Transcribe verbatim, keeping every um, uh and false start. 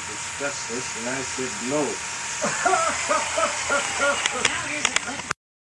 discuss this, and I said no. Now here's a clip